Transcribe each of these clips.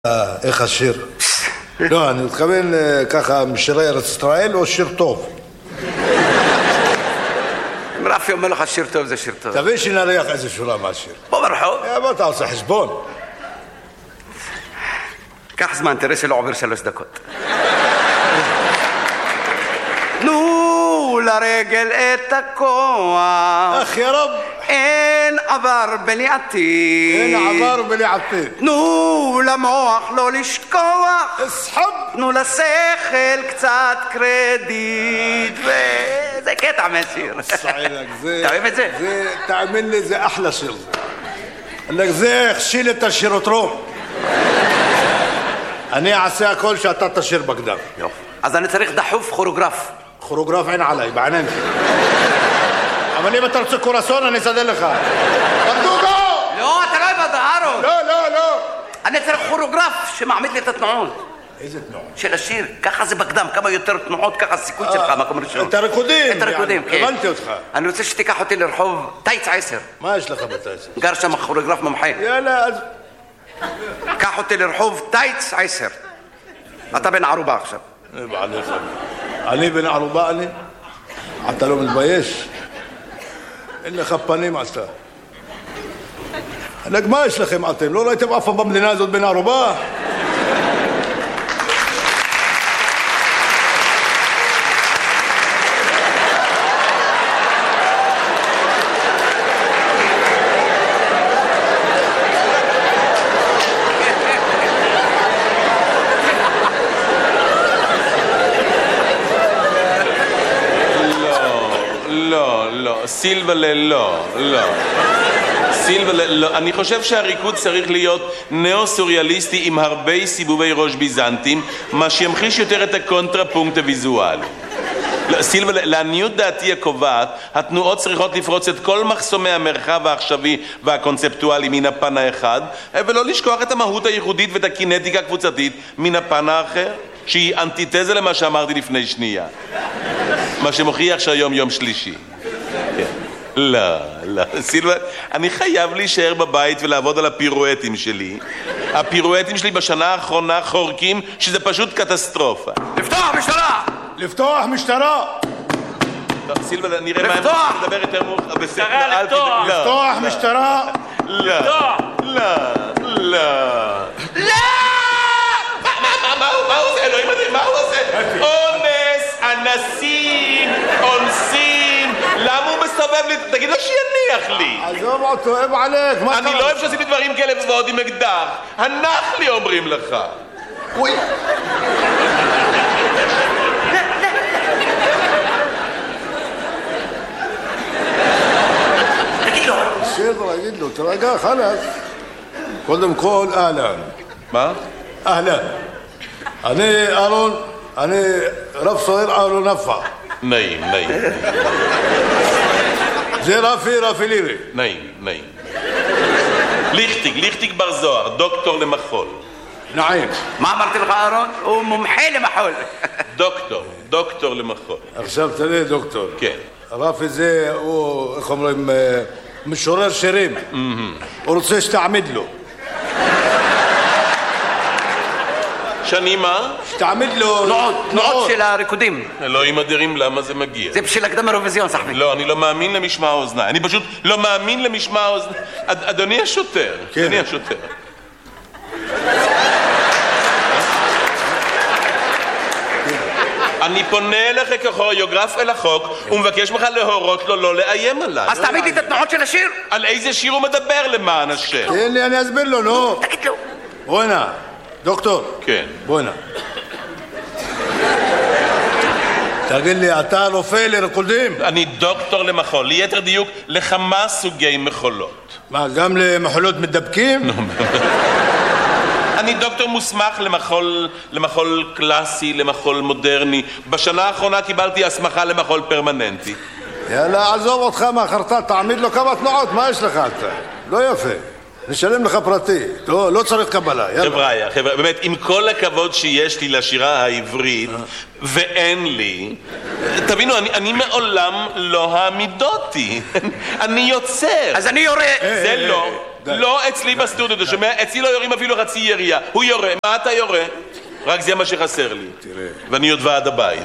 איך השיר? לא, אני מתכוון ככה משירי ארץ ישראל או שיר טוב? אם רפי אומר לך שיר טוב זה שיר טוב. תבין שנריח איזה שורה מהשיר. בוא ברחוב. בוא אתה עושה חשבון. קח זמן, תראה שלא עובר 3 דקות. תנו לרגל את הכוח, אך יא רב, אין עבר בלי עתיד, אין עבר בלי עתיד. תנו למוח לא לשכוח, אסחב. תנו לשכל קצת קרדיט. וזה קטע מהשיר. אתה אוהב את זה? תאמין לי, זה אחלה שיר. זה הכשיל את השירוטרום. אני אעשה הכל שאתה תשיר בקדם. יופי. אז אני צריך דחוף כוריאוגרף. כוריאוגרף אין עליי, בעיניים שלי. אבל אם אתה רוצה קורסון, אני אסדר לך. ברדוגו! לא, אתה לא הבנת, אהרון. לא. אני צריך כוריאוגרף שמעמיד לי את התנועות. איזה תנועות? של השיר. ככה זה בקדם. כמה יותר תנועות, ככה הסיכוי שלך, מקום ראשון. את הריקודים. את הריקודים, כן. הבנתי אותך. אני רוצה שתיקח אותי לרחוב טייץ 10. מה יש לך בטייץ? גר שם כוריאוגרף מומחה. יאללה, אז... קח אותי לרחוב טייץ 10. אתה בן ערובה עכשיו. אני בן ערובה, אני? אתה לא מתבייש? אין לך פנים אתה. מה יש לכם אתם? לא ראיתם אף פעם במדינה הזאת בן ערובה? סילבלה, לא. סילבלה, לא. אני חושב שהריקוד צריך להיות נאו-סוריאליסטי עם הרבה סיבובי ראש ביזנטים, מה שימחיש יותר את הקונטרפונקט הוויזואלי. סילבלה, לעניות דעתי הקובעת, התנועות צריכות לפרוץ את כל מחסומי המרחב העכשווי והקונספטואלי מן הפן האחד, ולא לשכוח את המהות הייחודית ואת הקינטיקה הקבוצתית מן הפן האחר, שהיא אנטיתזה למה שאמרתי לפני שנייה. מה שמוכיח שהיום יום שלישי. לא, סילבה, אני חייב להישאר בבית ולעבוד על הפירואטים שלי. הפירואטים שלי בשנה האחרונה חורקים שזה פשוט קטסטרופה. לפתוח משטרה! טוב, סילבה, נראה מה הם מדבר יותר מאוחר. משטרה, לפתוח משטרה! לא. מה הוא עושה? אלוהים אדירים, מה הוא עושה? אונס, אנסים, אונסים. למה הוא מסתובב לי? תגיד לו שיניח לי. עזוב אותו, אוהב עליך. אני לא אוהב שעשית לי דברים כאלה ועוד עם אקדח. הנח לי אומרים לך. אוי. תגיד לו, תרגע, חלאס. קודם כל, אהלן. מה? אהלן. אני אהרון, אני רב סוהר אהרון נפע. נעים. זה רפי לירי. נעים. ליכטיג בר זוהר, דוקטור למחול. נעים. מה אמרתי לך, אהרון? הוא מומחה למחול. דוקטור למחול. עכשיו תראה, דוקטור. כן. רפי זה, הוא, איך אומרים, משורר שירים. הוא רוצה שתעמיד לו. שאני מה? שתעמיד לו... תנועות של הריקודים. אלוהים אדירים, למה זה מגיע? זה בשביל הקדם האירוויזיון, סחבי. לא, אני לא מאמין למשמע האוזניים. אני פשוט לא מאמין למשמע האוזניים. אדוני השוטר. כן. אדוני השוטר. אני פונה אליך ככוריאוגרף אל החוק ומבקש ממך להורות לו לא לאיים עליי. אז תעמיד לי את התנועות של השיר. על איזה שיר הוא מדבר למען השם? תן לי, אני אסביר לו, נו. תגיד לו. בוא הנה, דוקטור. כן. בוא הנה. תגיד לי, אתה רופא לריקודים? אני דוקטור למחול, ליתר דיוק לכמה סוגי מחולות. מה, גם למחולות מדבקים? אני דוקטור מוסמך למחול קלאסי, למחול מודרני. בשנה האחרונה קיבלתי הסמכה למחול פרמננטי. יאללה, עזוב אותך מהחרטה, תעמיד לו כמה תנועות, מה יש לך אתה? לא יפה. נשלם לך פרטי, לא צריך קבלה, יאללה. חבר'ה, באמת, עם כל הכבוד שיש לי לשירה העברית, ואין לי, תבינו, אני מעולם לא העמידותי. אני יוצר. אז אני יורה. זה לא. לא אצלי בסטודיו, אתה שומע? אצלי לא יורים אפילו חצי ירייה. הוא יורה, מה אתה יורה? רק זה מה שחסר לי. תראה. ואני עוד ועד הבית.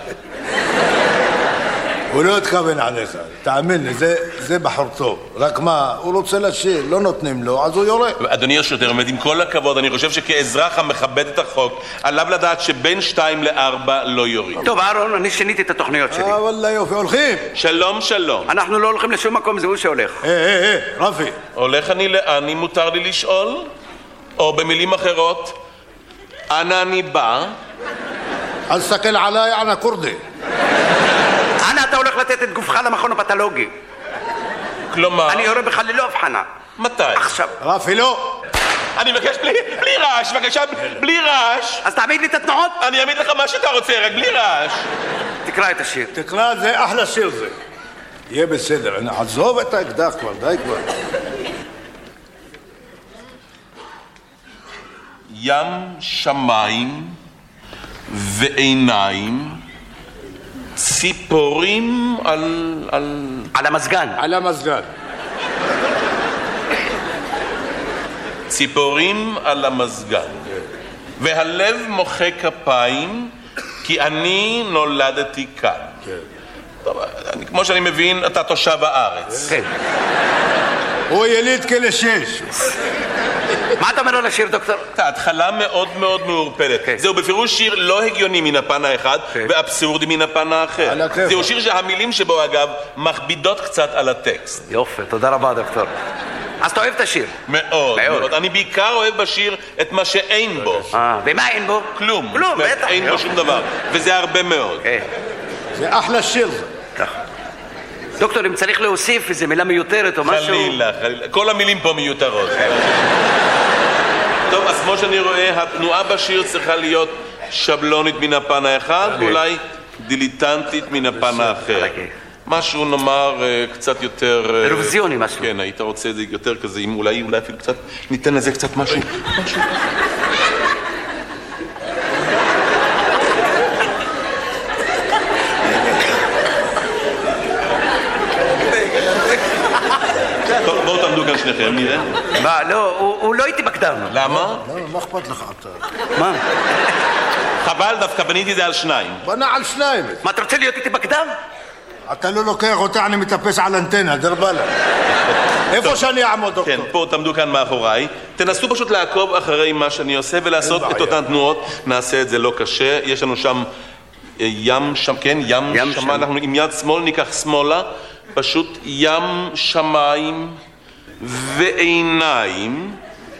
הוא לא התכוון עליך, תאמין לי, זה בחור טוב. רק מה, הוא רוצה לשיר, לא נותנים לו, אז הוא יורה. אדוני השוטר, עם כל הכבוד, אני חושב שכאזרח המכבד את החוק, עליו לדעת שבין 2 ל-4 לא יורים. טוב, אהרון, אני שיניתי את התוכניות שלי. וואלה יופי, הולכים. שלום, שלום. אנחנו לא הולכים לשום מקום, זה הוא שהולך. רפי. הולך אני לאן, אם מותר לי לשאול? או במילים אחרות, אנה אני בא? אל תסתכל עליי, אנה כורדי. אנה אתה הולך לתת את גופך למכון הפתולוגי? כלומר? אני יורה בך ללא הבחנה. מתי? עכשיו. רפי, לא. אני מבקש בלי רעש, בבקשה, בלי רעש. אז תעמיד לי את התנועות. אני אעמיד לך מה שאתה רוצה, רק בלי רעש. תקרא את השיר. תקרא, זה אחלה שיר זה. יהיה בסדר, עזוב את האקדח כבר, די כבר. ים שמיים ועיניים, ציפורים על המזגן. על המזגן. ציפורים על המזגן. והלב מוחא כפיים, כי אני נולדתי כאן. טוב, כמו שאני מבין, אתה תושב הארץ. כן. הוא יליד כלא 6. מה אתה אומר על השיר, דוקטור? ההתחלה מאוד מאוד מעורפלת. זהו בפירוש שיר לא הגיוני מן הפן האחד ואבסורדי מן הפן האחר. זהו שיר שהמילים שבו אגב מכבידות קצת על הטקסט. יופי, תודה רבה דוקטור. אז אתה אוהב את השיר? מאוד, מאוד. אני בעיקר אוהב בשיר את מה שאין בו. ומה אין בו? כלום. כלום, בטח. אין בו שום דבר. וזה הרבה מאוד. זה אחלה שיר זה. ככה. דוקטור, אם צריך להוסיף איזו מילה מיותרת או משהו... חלילה. כל המילים פה מיותרות. טוב, אז כמו שאני רואה, התנועה בשיר צריכה להיות שבלונית מן הפן האחד, ואולי דיליטנטית מן הפן האחר. משהו נאמר קצת יותר... אירוויזיוני משהו. כן, היית רוצה את זה יותר כזה, אם אולי אפילו קצת, ניתן לזה קצת משהו. טוב, בואו תעמדו כאן שניכם, נראה. מה, לא, הוא לא איתי בקדם. למה? מה אכפת לך אתה? מה? חבל, דווקא בניתי זה על 2. בנה על 2. מה, אתה רוצה להיות איתי בקדם? אתה לא לוקח אותה, אני מטפס על אנטנה, דרבלה. איפה שאני אעמוד, דוקטור? כן, פה תעמדו כאן מאחוריי. תנסו פשוט לעקוב אחרי מה שאני עושה ולעשות את אותן תנועות. נעשה את זה לא קשה. יש לנו שם ים שמיים. אנחנו עם יד שמאל ניקח שמאלה. פשוט ים שמיים ועיניים.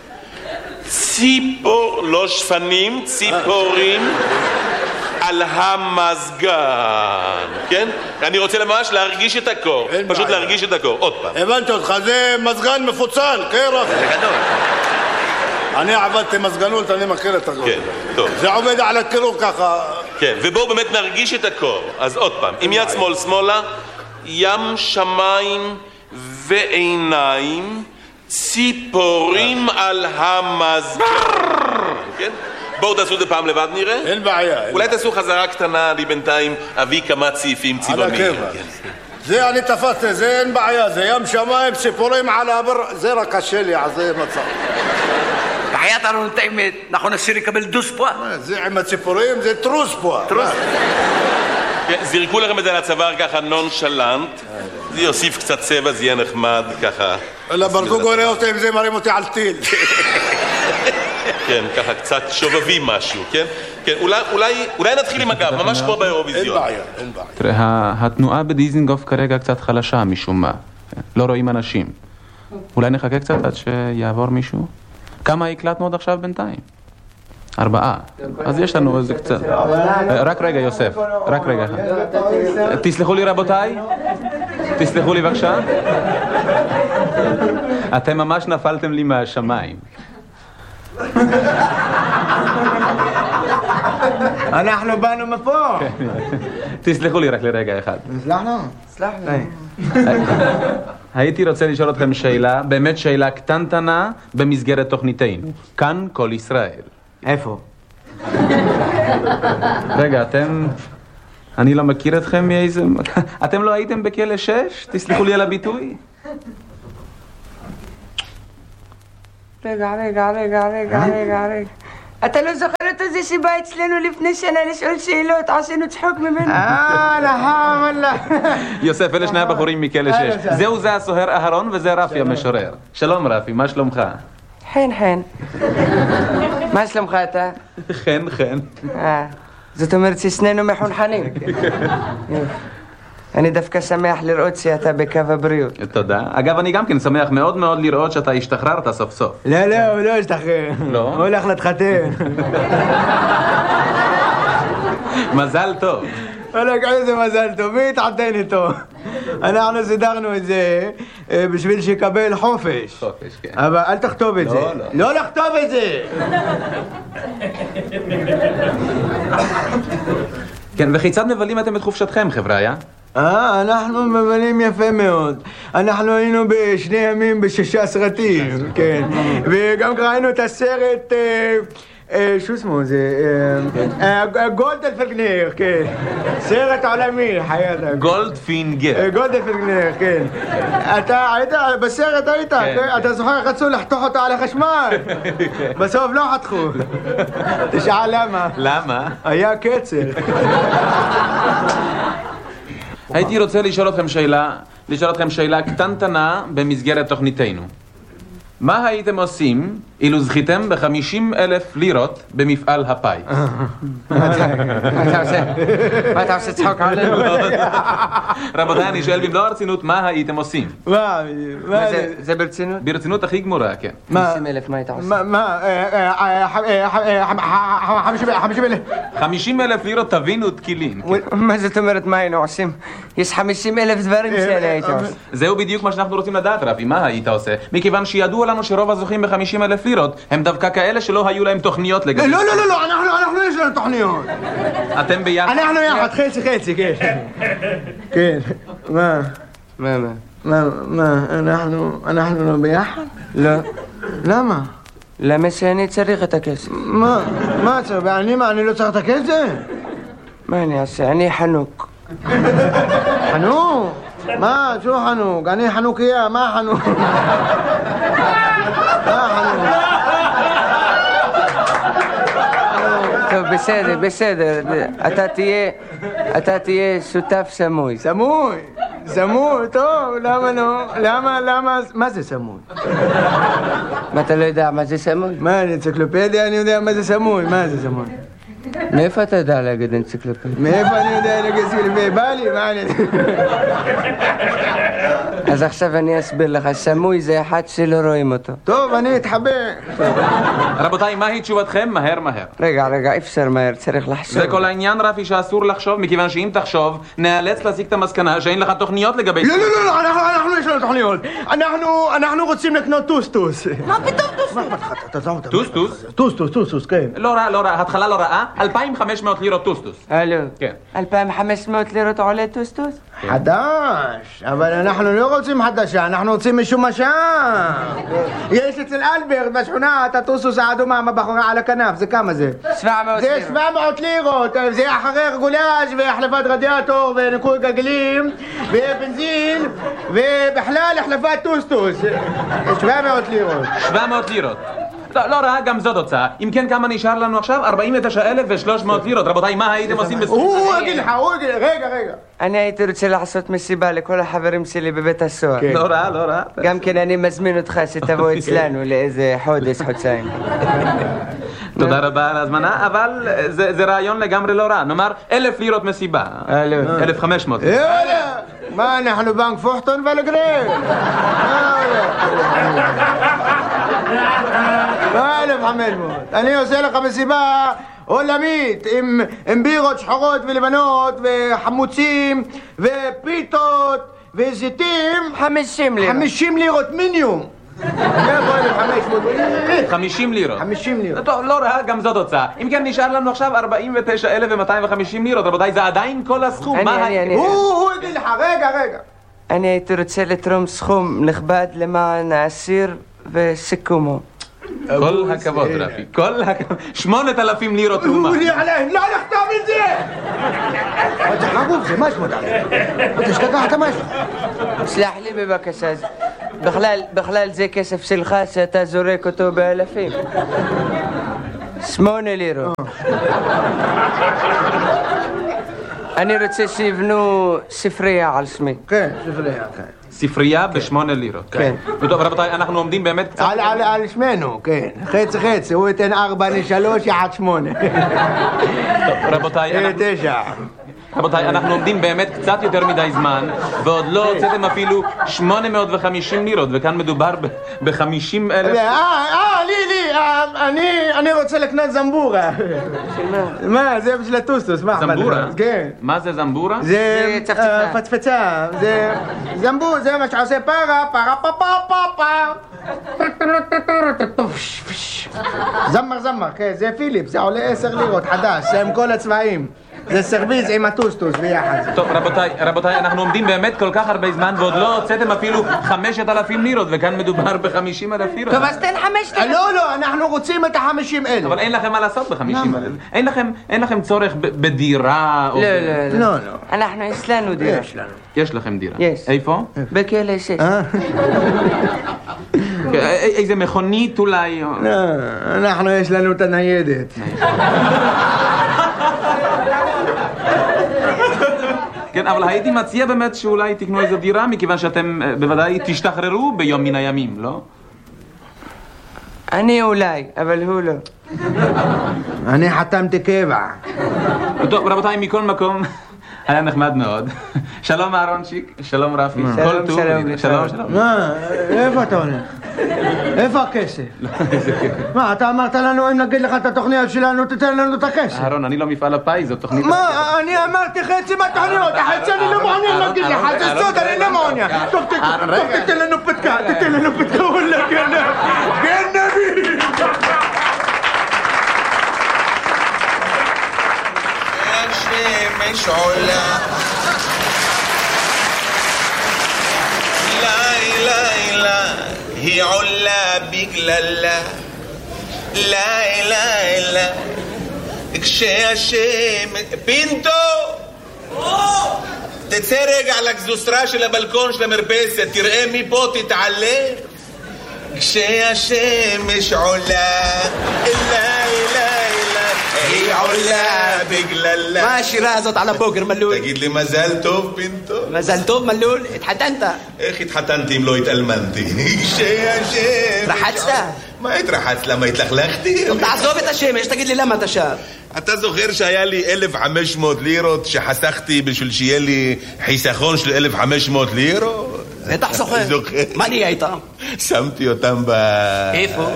לא שפנים, ציפורים. על המזגן, כן? אני רוצה ממש להרגיש את הקור, פשוט להרגיש את הקור, עוד פעם. הבנתי אותך, זה מזגן מפוצל, כן רפי? זה גדול. אני עבדתי מזגנות, אני מכיר את הקור. כן, טוב. זה עובד על הקירור ככה. כן, ובואו באמת נרגיש את הקור. אז עוד פעם, עם יד שמאל שמאלה, ים שמיים ועיניים, ציפורים על המזגן, כן? בואו תעשו את זה פעם לבד נראה. אין בעיה. אולי תעשו חזרה קטנה, לי בינתיים אביא כמה צעיפים צבעוניים. זה אני תפסתי, זה אין בעיה, זה ים שמיים, ציפורים על הבר, זה רק קשה לי, אז זה מצב. בחיית ארון את האמת, נכון השיר יקבל דוס פה? זה עם הציפורים, זה טרוס פה. זירקו לכם את זה על הצוואר ככה נונשלנט, זה יוסיף קצת צבע, זה יהיה נחמד ככה. אלא ברדוג רואה אותי עם זה מרים אותי על טיל. כן, ככה קצת שובבי משהו, כן? כן, אולי נתחיל עם הגב, ממש כמו באירוויזיון. אין בעיה. תראה, התנועה בדיזינגוף כרגע קצת חלשה משום מה. לא רואים אנשים. אולי נחכה קצת עד שיעבור מישהו? כמה הקלטנו עוד עכשיו בינתיים? 4. אז יש לנו איזה קצת. רק רגע, יוסף. רק רגע. תסלחו לי רבותיי? תסלחו לי בבקשה? אתם ממש נפלתם לי מהשמיים. אנחנו באנו מפה. תסלחו לי רק לרגע אחד. סלחנו? סלחנו. הייתי רוצה לשאול אתכם שאלה, באמת שאלה קטנטנה במסגרת תוכניתנו. כאן כל ישראל. איפה? רגע, אתם... אני לא מכיר אתכם מאיזה... אתם לא הייתם בכלא 6? תסלחו לי על הביטוי. רגע. אתה לא זוכר את זה שבא אצלנו לפני שנה לשאול שאלות, עשינו צחוק ממנו? אללה. יוסף, אלה שני הבחורים מכלא 6. זהו זה הסוהר אהרון וזה רפי המשורר. שלום רפי, מה שלומך? חן. מה שלומך אתה? חן. זאת אומרת ששנינו מחונכנים. אני דווקא שמח לראות שאתה בקו הבריאות. תודה. אגב, אני גם כן שמח מאוד מאוד לראות שאתה השתחררת סוף סוף. לא, הוא לא השתחרר. לא? הוא הולך להתחתן. מזל טוב. וואלק, איזה מזל טוב, מי התחתן איתו? אנחנו סידרנו את זה בשביל שיקבל חופש. כן. אבל אל תכתוב את זה. לא לכתוב את זה! כן, וכיצד מבלים אתם את חופשתכם, חבריה? אנחנו מבלים יפה מאוד. אנחנו היינו בשני ימים ב6 סרטים, כן. וגם ראינו את הסרט... שו שמו זה? גולדפינגר, כן. סרט עולמי, חייאתק. גולדפינגר, כן. אתה היית, בסרט היית, אתה זוכר, רצו לחתוך אותו על החשמל. בסוף לא חתכו. תשאל למה. למה? היה קצר. הייתי רוצה לשאול אתכם שאלה קטנטנה במסגרת תוכניתנו. מה הייתם עושים אילו זכיתם ב50,000 לירות במפעל הפאי? מה אתה עושה צחוק עלינו? רבותיי, אני שואל במלוא הרצינות, מה הייתם עושים? זה ברצינות? ברצינות הכי גמורה, כן. 50,000, מה היית עושה? 50,000 לירות תבינו תקילין. מה זאת אומרת מה היינו עושים? יש 50,000 דברים שאני הייתי עושה. זהו בדיוק מה שאנחנו רוצים לדעת, רפי, מה היית עושה? מכיוון שידוע לנו שרוב הזוכים ב50,000 לירות הם דווקא כאלה שלא היו להם תוכניות לגבי... לא, אנחנו יש לנו תוכניות. אתם ביחד? אנחנו יחד, חצי, כן. כן, מה? אנחנו לא ביחד? לא. למה? למה שאני צריך את הכסף? מה צריך? אני לא צריך את הכסף? מה אני אעשה? אני חנוק. חנוק? מה? שו חנוק? אני חנוכיה, מה חנוק? טוב, בסדר. אתה תהיה שותף סמוי. סמוי, טוב, למה לא? למה? מה זה סמוי? מה, אתה לא יודע מה זה סמוי? מה, אנציקלופדיה אני יודע מה זה סמוי, מה זה סמוי? מאיפה אתה יודע להגיד אנציקלופדיה? מאיפה אני יודע להגיד אנציקלופדיה? בא לי, מה אני... אז עכשיו אני אסביר לך, סמוי זה אחד שלא רואים אותו. טוב, אני אתחבר. רבותיי, מהי תשובתכם? מהר. רגע, אפשר מהר, צריך לחשוב. זה כל העניין, רפי, שאסור לחשוב, מכיוון שאם תחשוב, נאלץ להסיק את המסקנה שאין לך תוכניות לגבי... לא, אנחנו יש לנו תוכניות. אנחנו רוצים לקנות טוסטוס. מה פתאום טוסטוס? טוסטוס, כן. לא רע, התחלה לא רעה, 2,500 לירות טוסטוס. הלו, כן. 2,500 לירות עולה טוסטוס? חדש, אבל אנחנו לא רוצים חדשה, אנחנו רוצים משומשה. יש אצל אלברט בשכונה את הטוסטוס האדומה הבחורה על הכנף, זה כמה זה? 700 לירות. זה 700 לירות, זה אחרי רגולאז' והחלפת רדיאטור וניקוי גלגלים ובנזין ובכלל החלפת טוסטוס. 700 לירות. 700 לירות. לא רע, גם זאת הוצאה. אם כן, כמה נשאר לנו עכשיו? 49,300 לירות. רבותיי, מה הייתם עושים בסכום? הוא יגיד לך, רגע. אני הייתי רוצה לעשות מסיבה לכל החברים שלי בבית הסוהר. לא רע. גם כן אני מזמין אותך שתבוא אצלנו לאיזה חודשיים. תודה רבה על ההזמנה, אבל זה רעיון לגמרי לא רע. נאמר 1,000 לירות מסיבה. 1,500. מה, אנחנו בנק פוחטון ולגרל? מה 1,500? אני עושה לך מסיבה עולמית עם בירות שחורות ולבנות וחמוצים ופיתות וזיתים. 50 לירות. 50 לירות מינימום. 50 לירות. 50 לירות. טוב, לא רע, גם זאת הוצאה. אם כן, נשאר לנו עכשיו 49,250 לירות. רבותיי, זה עדיין כל הסכום. הוא יגיד לך, רגע. אני הייתי רוצה לתרום סכום נכבד למען האסיר וסיכומו. כל הכבוד, רפי. כל הכבוד. 8,000 לירות תרומה. לא לכתוב את זה! מה זה חגוב? זה מה שמות עליהם? אתה השתגעת משהו? סלח לי בבקשה. בכלל זה כסף שלך שאתה זורק אותו באלפים. 8 לירות. אני רוצה שיבנו ספרייה על שמי. כן, ספרייה, כן. ספרייה ב8 לירות. כן. טוב, רבותיי, אנחנו עומדים באמת קצת... על שמנו, כן. חצי, הוא ייתן 4 ל3 יחד 8. טוב, רבותיי, 9. רבותיי, אנחנו עומדים באמת קצת יותר מדי זמן, ועוד לא הוצאתם אפילו 850 לירות, וכאן מדובר ב50,000... אני רוצה לקנות זמבורה. מה? זה בשביל הטוסטוס. זמבורה? כן. מה זה זמבורה? זה פצפצה. זה זמבור, זה מה שעושה פרה פה פה פה. זמר, כן, זה פיליפ, זה עולה 10 לירות, חדש, זה עם כל הצבעים. זה סרוויז עם הטוסטוס ביחד. טוב, רבותיי, אנחנו עומדים באמת כל כך הרבה זמן ועוד לא הוצאתם אפילו 5,000 לירות, וכאן מדובר ב50,000 לירות. טוב, אז תן 5,000. לא, אנחנו רוצים את ה50,000. אבל אין לכם מה לעשות ב50,000. אין לכם צורך בדירה או... לא. אנחנו, יש לנו דירה שלנו. יש לכם דירה. יש. איפה? בכלא 6. איזה מכונית אולי? לא, אנחנו יש לנו את הניידת. כן, אבל הייתי מציע באמת שאולי תקנו איזו דירה, מכיוון שאתם בוודאי תשתחררו ביום מן הימים, לא? אני אולי, אבל הוא לא. אני חתמתי קבע. טוב, רבותיי, מכל מקום, היה נחמד מאוד. שלום אהרונצ'יק, שלום רפי. שלום. מה? איפה אתה הולך? איפה הכסף? מה, אתה אמרת לנו אם נגיד לך את התוכניות שלנו, תתן לנו את הכסף. אהרון, אני לא מפעל הפיס, זו תוכנית... מה? אני אמרתי חצי מהתוכניות, החצי אני לא מעוניין להגיד לך, זה סוד, אני לא מעוניין. טוב, תתן לנו פתקה, וואלה, גנבי! השמש עולה לילה היא עולה בגללה לילה כשהשמש פינטו תצא רגע לגזוסטרה של הבלקון של המרפסת תראה מפה תתעלה כשהשמש עולה לילה היא עולה בגללה. מה השירה הזאת על הבוקר, מלול? תגיד לי מזל טוב, פינטו. מזל טוב, מלול? התחתנת? איך התחתנתי אם לא התאלמנתי? התרחצת? מה התרחצת? למה התלכלכתי? תעזוב את השמש, תגיד לי למה אתה שר. אתה זוכר שהיה לי 1,500 לירות שחסכתי בשביל שיהיה לי חיסכון של 1,500 לירות? בטח זוכר. מה נהיה איתם? שמתי אותם איפה?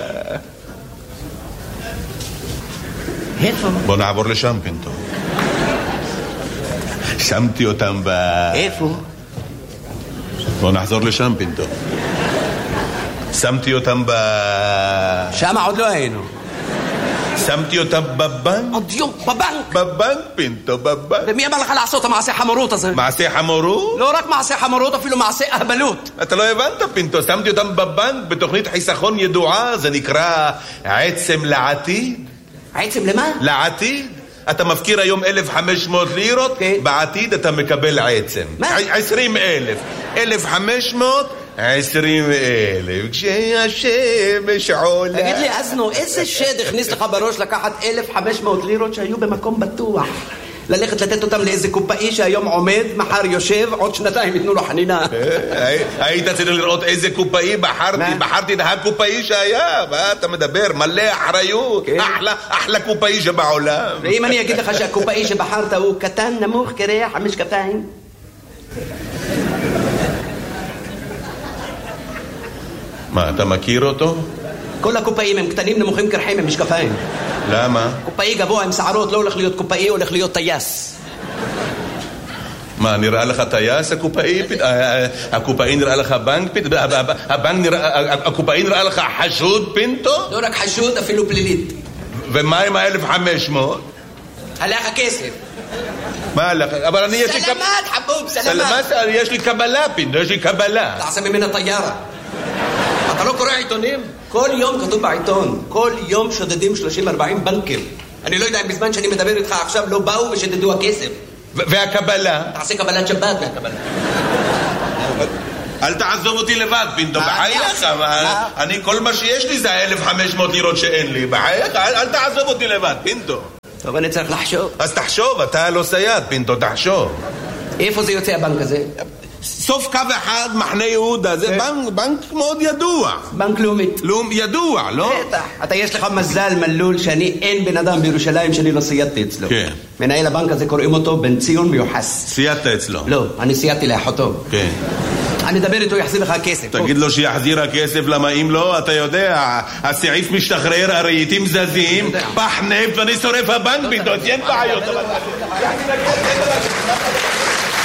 איפה? בוא נעבור לשם, פינטו. שמתי אותם איפה? בוא נחזור לשם, פינטו. שמתי אותם שם עוד לא היינו. שמתי אותם בבנק. עוד יום, בבנק. בבנק, פינטו, בבנק. ומי אמר לך לעשות המעשה חמורות הזה? מעשה חמורות? לא רק מעשה חמורות, אפילו מעשה אהבלות. אתה לא הבנת, פינטו. שמתי אותם בבנק בתוכנית חיסכון ידועה. זה נקרא עצם לעתיד. עצם למה? לעתיד. אתה מפקיר היום 1,500 לירות, כן. בעתיד אתה מקבל עצם. מה? 20,000. 1,500, 20,000. כשהשמש עולה. תגיד לי, אזנו, איזה שד הכניס לך בראש לקחת 1,500 לירות שהיו במקום בטוח? ללכת לתת אותם לאיזה קופאי שהיום עומד, מחר יושב, עוד 2 ייתנו לו חנינה. היית צריך לראות איזה קופאי בחרתי את הקופאי שהיה. מה אתה מדבר? מלא אחריות. אחלה קופאי שבעולם. ואם אני אגיד לך שהקופאי שבחרת הוא קטן, נמוך, קרח, המשקפיים? מה, אתה מכיר אותו? כל הקופאים הם קטנים, נמוכים, קרחים, הם משקפיים. למה? קופאי גבוה עם שערות לא הולך להיות קופאי, הולך להיות טייס. מה, נראה לך טייס הקופאי? הקופאי נראה לך בנק? הקופאי נראה לך חשוד, פינטו? לא רק חשוד, אפילו פלילית. ומה עם 1,500? הלך הכסף. מה הלך? אבל אני יש לי... סלמת, חבוב, סלמת. יש לי קבלה, פינטו, יש לי קבלה. תעשה ממנה טיירה. אתה לא קורא עיתונים? כל יום כתוב בעיתון, כל יום שודדים 30-40 בנקים. אני לא יודע אם בזמן שאני מדבר איתך עכשיו לא באו ושדדו הכסף. והקבלה? תעשה קבלת שבת מהקבלה. אל תעזוב אותי לבד, פינטו, בחייך. אני, כל מה שיש לי זה 1,500 לירות שאין לי. בחייך, אל תעזוב אותי לבד, פינטו. טוב, אני צריך לחשוב. אז תחשוב, אתה לא סייד, פינטו, תחשוב. איפה זה יוצא הבנק הזה? סוף קו אחד, מחנה יהודה, זה בנק מאוד ידוע. בנק לאומי. ידוע, לא? בטח. אתה יש לך מזל מלול שאני אין בן אדם בירושלים שאני לא סיידתי אצלו. כן. מנהל הבנק הזה קוראים אותו בן ציון מיוחס. סיידת אצלו? לא, אני סיידתי לאחותו. כן. אני אדבר איתו, יחזיר לך כסף. תגיד לו שיחזיר הכסף, למה אם לא, אתה יודע, הסעיף משתחרר, הרהיטים זזים, פח נפט ואני שורף הבנק, פינטו, אין בעיות.